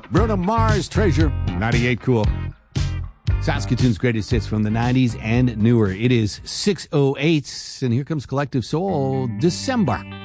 Bruno Mars, Treasure, 98 Cool. Saskatoon's greatest hits from the 90s and newer. It is 6:08, and here comes Collective Soul, December.